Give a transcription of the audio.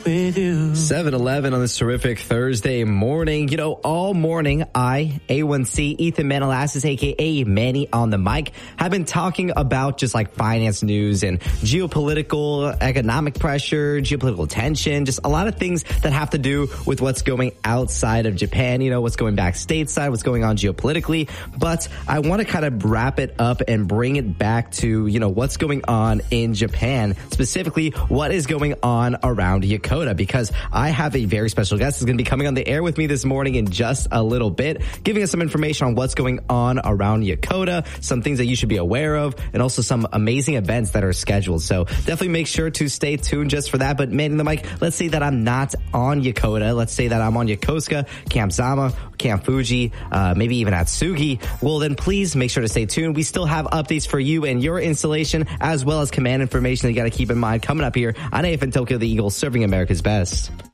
with you. 7-Eleven on this terrific Thursday morning. You know, all morning, I, A1C, Ethan Manalassis, a.k.a. Manny on the mic, have been talking about just like finance news and geopolitical, economic pressure, geopolitical tension, just a lot of things that have to do with what's going outside of Japan, you know, what's going back stateside, what's going on geopolitically. But I want to kind of wrap it up and bring it back to, you know, what's going on in Japan, specifically what is going on around Yokota, because I have a very special guest who's going to be coming on the air with me this morning in just a little bit, giving us some information on what's going on around Yokota, some things that you should be aware of, and also some amazing events that are scheduled. So definitely make sure to stay tuned just for that. But man, the mic, let's say that I'm not on Yokota. Let's say that I'm on Yokosuka, Camp Zama, Camp Fuji, maybe even Atsugi. Well, then please make sure to stay tuned. We still have updates for you and your installation, as well as command information that you got to keep in mind coming up here on AFN Tokyo, the Eagles, serving America's best.